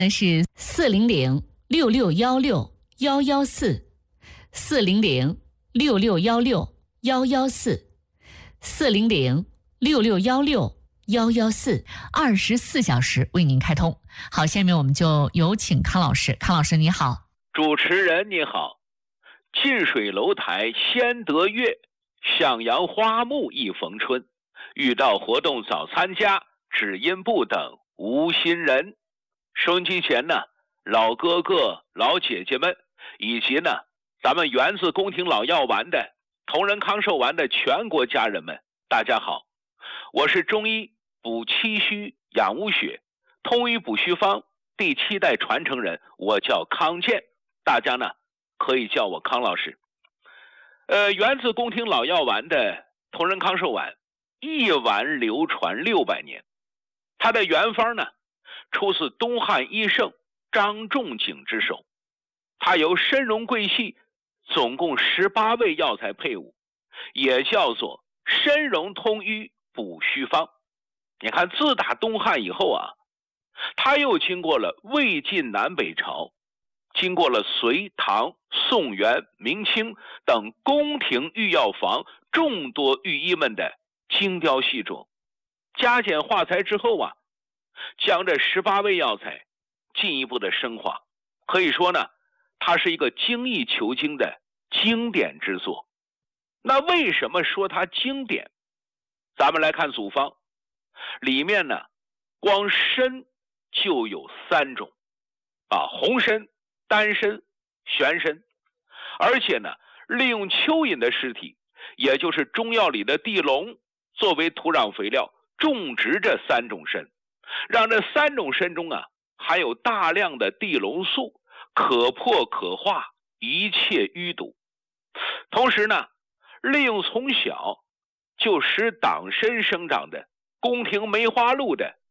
是400-6616-114，400-6616-114，400-6616-114， 24小时为您开通。好，下面我们就有请康老师。康老师你好。 主持人你好。近水楼台先得月，向阳花木易逢春。遇到活动早参加，只因不等无心人。收音机前呢，老哥哥老姐姐们，以及呢咱们源自宫廷老药丸的同仁康寿丸的全国家人们，大家好。我是中医补气虚养污血通瘀补虚方第7代传承人，我叫康健，大家呢可以叫我康老师。源自宫廷老药丸的同仁康寿丸，一丸流传600年。它的原方呢出自东汉医圣张仲景之手。它由参茸桂细总共18味药材配伍，也叫做参茸通瘀补虚方。你看，自打东汉以后啊，它又经过了魏晋南北朝，经过了隋唐宋元明清等宫廷御药房众多御医们的精雕细琢，加减化裁之后啊，将这18味药材进一步的升华。可以说呢，它是一个精益求精的经典之作。那为什么说它经典？咱们来看组方，里面呢光参就有3种红参、丹参、玄参，而且呢利用蚯蚓的尸体，也就是中药里的地龙，作为土壤肥料种植这3种参，让这3种参中啊含有大量的地龙素，可破可化一切淤堵。同时呢，利用从小就使党参生长的宫廷梅花鹿的